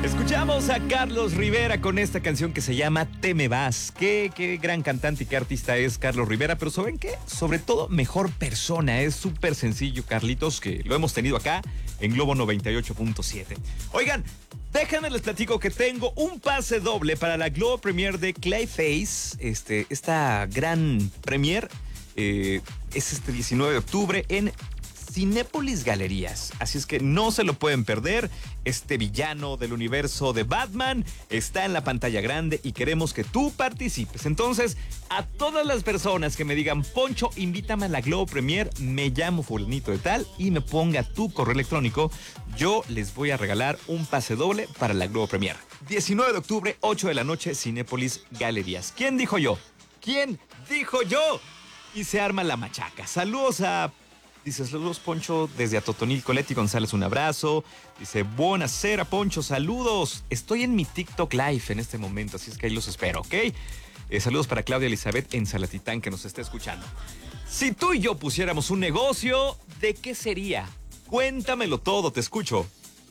Escuchamos a Carlos Rivera con esta canción que se llama Te me vas. Qué gran cantante y qué artista es Carlos Rivera, pero ¿saben qué? Sobre todo, mejor persona. Es súper sencillo, Carlitos, que lo hemos tenido acá en Globo 98.7. Oigan, déjenme les platico que tengo un pase doble para la Globo Premier de Clayface. Esta gran premier es este 19 de octubre en Cinépolis Galerías, así es que no se lo pueden perder. Este villano del universo de Batman está en la pantalla grande y queremos que tú participes. Entonces, a todas las personas que me digan, Poncho, invítame a la Globo Premier, me llamo fulanito de tal y me ponga tu correo electrónico, yo les voy a regalar un pase doble para la Globo Premier. 19 de octubre, 8 de la noche, Cinépolis Galerías. ¿Quién dijo yo? ¿Quién dijo yo? Y se arma la machaca. Saludos a... Dice, saludos, Poncho, desde Atotonil, Coletti González, un abrazo. Dice, buenasera, Poncho, saludos. Estoy en mi TikTok Live en este momento, así es que ahí los espero, ¿ok? Saludos para Claudia Elizabeth en Salatitán, que nos está escuchando. Si tú y yo pusiéramos un negocio, ¿de qué sería? Cuéntamelo todo, te escucho.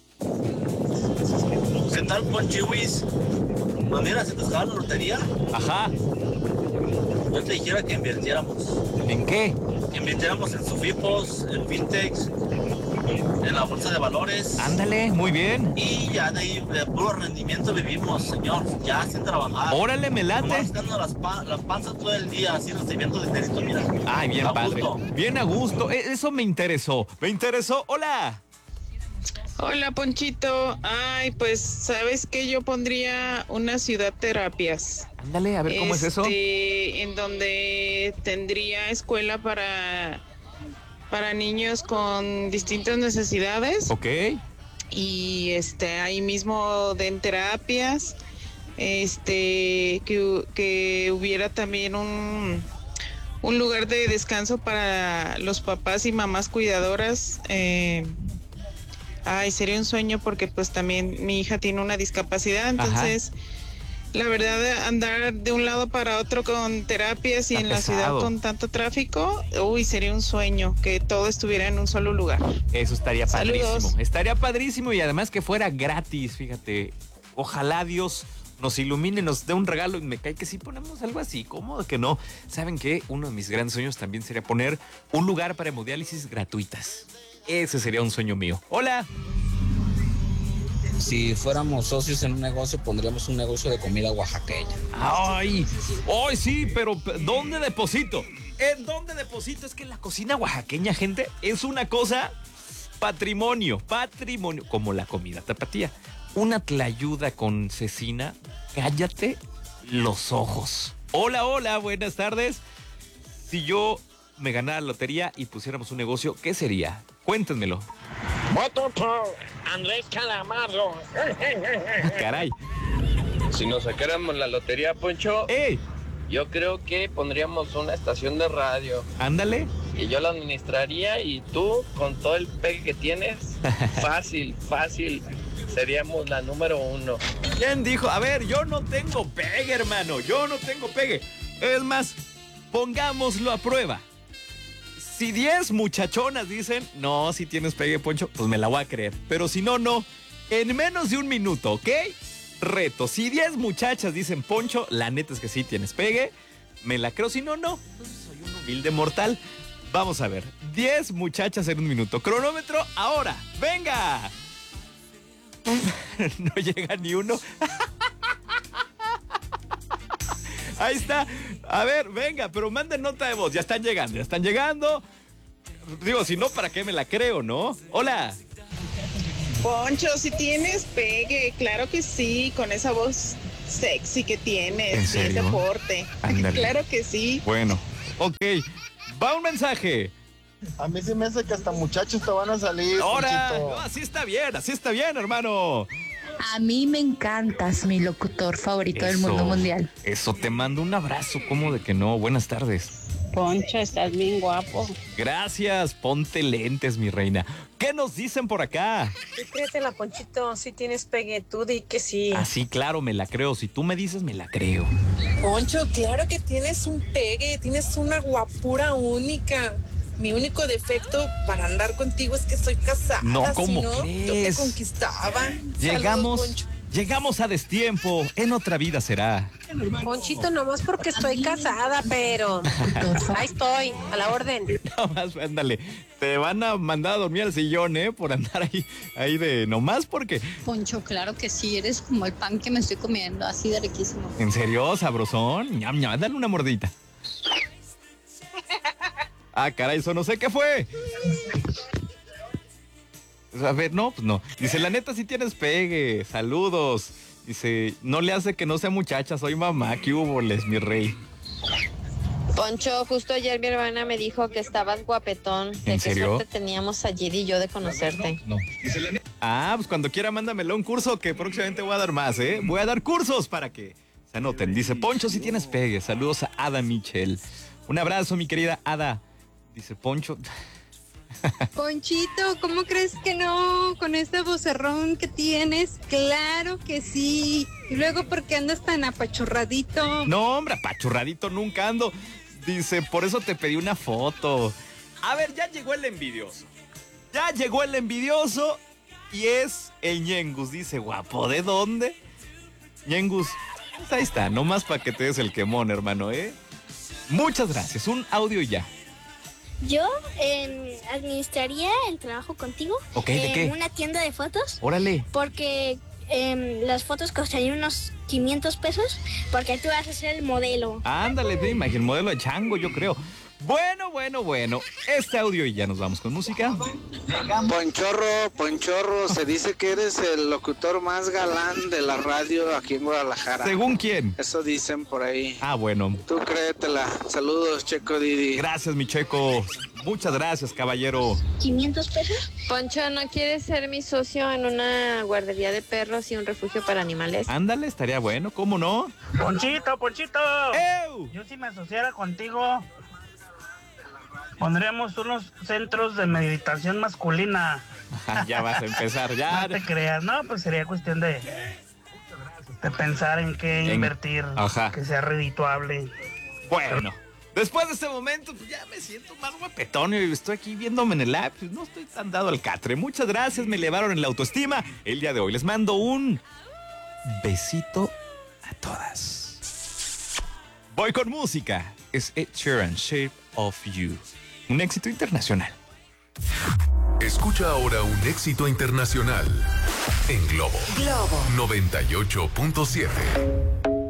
¿Qué tal, Ponchiwis? Pues mira, ¿se te escapa la lotería? Ajá. Yo te dijera que invirtiéramos. ¿En qué? Que invirtiéramos en Sufipos, en Fintechs, en la bolsa de valores. Ándale, muy bien. Y ya de ahí, de puro rendimiento vivimos, señor. Ya sin trabajar. Órale, me late. Nomás dando las panzas todo el día, así recibiendo dinerito, mira. Ay, bien padre. Bien a gusto. Eso me interesó. Me interesó. Hola. Hola, Ponchito. Ay, pues, ¿sabes qué? Yo pondría una ciudad terapias. Ándale, a ver cómo es eso. En donde tendría escuela para niños con distintas necesidades. Ok. Y ahí mismo den terapias. Que hubiera también un lugar de descanso para los papás y mamás cuidadoras. Ay, sería un sueño porque pues también mi hija tiene una discapacidad, entonces la verdad andar de un lado para otro con terapias y está en la pesado. ciudad con tanto tráfico, sería un sueño que todo estuviera en un solo lugar. Eso estaría padrísimo. Saludos. Estaría padrísimo y además que fuera gratis, fíjate. Ojalá Dios nos ilumine, nos dé un regalo y me cae que sí ponemos algo así, ¿cómo que no? ¿Saben qué? Uno de mis grandes sueños también sería poner un lugar para hemodiálisis gratuitas. Ese sería un sueño mío. Hola. Si fuéramos socios en un negocio, pondríamos un negocio de comida oaxaqueña. Ay, sí, pero ¿dónde deposito? ¿En dónde deposito? Es que la cocina oaxaqueña, gente, es una cosa patrimonio, como la comida tapatía. Una tlayuda con cecina, cállate los ojos. Hola, buenas tardes. Si yo me ganara la lotería y pusiéramos un negocio, ¿qué sería? Cuéntenmelo. Voto por Andrés Calamaro. Caray. Si nos sacáramos la lotería, Poncho, ¡Ey! yo creo que pondríamos una estación de radio. Ándale. Y yo la administraría y tú, con todo el pegue que tienes, fácil, seríamos la número 1. ¿Quién dijo? A ver, yo no tengo pegue, hermano. Yo no tengo pegue. Es más, pongámoslo a prueba. Si 10 muchachonas dicen, no, si tienes pegue, Poncho, pues me la voy a creer. Pero si no, no. En menos de un minuto, ¿ok? Reto. Si 10 muchachas dicen, Poncho, la neta es que sí tienes pegue, me la creo. Si no, no. Soy un humilde mortal. Vamos a ver. 10 muchachas en un minuto. Cronómetro ahora. ¡Venga! No llega ni uno. Ahí está. A ver, venga, pero manden nota de voz. Ya están llegando. Digo, si no, ¿para qué me la creo, no? Hola. Poncho, si tienes pegue, claro que sí, con esa voz sexy que tienes. ¿En serio? Bien deporte. Ándale. Claro que sí. Bueno, ok. Va un mensaje. A mí se me hace que hasta muchachos te van a salir. Ahora, Ponchito. no, así está bien, hermano. A mí me encantas, mi locutor favorito del mundo mundial. Eso, te mando un abrazo, ¿cómo de que no? Buenas tardes. Poncho, estás bien guapo. Gracias, ponte lentes, mi reina. ¿Qué nos dicen por acá? Créetela, Ponchito, si tienes pegue, tú di que sí. Ah, sí, claro, me la creo. Si tú me dices, me la creo. Poncho, claro que tienes un pegue, tienes una guapura única. Mi único defecto para andar contigo es que soy casada. No, ¿cómo si no, crees? yo te conquistaba. Llegamos, Saludos, Poncho. Llegamos a destiempo, en otra vida será. Ponchito, nomás porque estoy casada, pero ahí estoy, a la orden. Nomás, ándale, te van a mandar a dormir al sillón, por andar ahí de nomás porque. Poncho, claro que sí, eres como el pan que me estoy comiendo, así de riquísimo. ¿En serio, sabrosón? Ñam, ñam, dale una mordidita. Ah, caray, eso no sé qué fue. A ver, no, pues no. Dice, la neta sí tienes pegue, saludos. Dice, no le hace que no sea muchacha, soy mamá, ¿qué hubo, mi rey? Poncho, justo ayer mi hermana me dijo que estabas guapetón. ¿En serio? Qué suerte teníamos ayer y yo de conocerte. No. Ah, pues cuando quiera mándamelo un curso que próximamente voy a dar más, Voy a dar cursos para que se anoten. Dice, Poncho, sí tienes pegue. Saludos a Ada Michel. Un abrazo, mi querida Ada. Dice, Poncho... Ponchito, ¿cómo crees que no? Con este vocerrón que tienes, claro que sí. Y luego, ¿por qué andas tan apachurradito? No, hombre, apachurradito nunca ando. Dice, por eso te pedí una foto. A ver, ya llegó el envidioso. Ya llegó el envidioso y es el Ñengus. Dice, guapo, ¿de dónde? Ñengus, pues ahí está, nomás para que te des el quemón, hermano, Muchas gracias, un audio y ya. Yo administraría el trabajo contigo ¿de qué? En una tienda de fotos. Órale. Porque las fotos costarían unos 500 pesos porque tú vas a ser el modelo. Ándale, te imaginas, el modelo de chango, yo creo. Bueno. Este audio y ya nos vamos con música. Ponchorro, se dice que eres el locutor más galán de la radio aquí en Guadalajara. ¿Según quién? Eso dicen por ahí. Ah, bueno. Tú créetela. Saludos, Checo Didi. Gracias, mi Checo. Muchas gracias, caballero. 500 pesos. Poncho, ¿no quieres ser mi socio en una guardería de perros y un refugio para animales? Ándale, estaría bueno, ¿cómo no? Ponchito. ¡Ew! Yo si me asociara contigo, pondríamos unos centros de meditación masculina. Ya vas a empezar, ya. No te creas, no, pues sería cuestión de pensar en qué invertir, que sea redituable. Bueno, después de este momento, pues ya me siento más guapetón y estoy aquí viéndome en el app, pues no estoy tan dado al catre. Muchas gracias, me elevaron en la autoestima. El día de hoy les mando un besito a todas. Voy con música. Es Ed Sheeran, Shape of You. Un éxito internacional. Escucha ahora un éxito internacional en Globo 98.7.